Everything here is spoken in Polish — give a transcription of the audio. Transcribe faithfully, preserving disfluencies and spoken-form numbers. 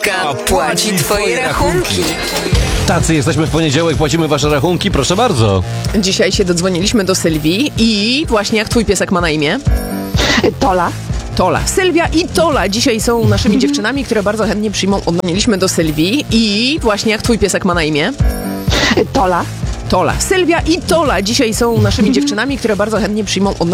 Polska płaci twoje rachunki. Tacy jesteśmy w poniedziałek, płacimy wasze rachunki, proszę bardzo. Dzisiaj się dodzwoniliśmy do Sylwii i właśnie jak twój piesek ma na imię? Tola. Tola. Sylwia i Tola dzisiaj są naszymi dziewczynami, które bardzo chętnie przyjmą. Oddzwoniliśmy do Sylwii i właśnie jak twój piesek ma na imię? Tola. Tola. Sylwia i Tola dzisiaj są naszymi dziewczynami, które bardzo chętnie przyjmą od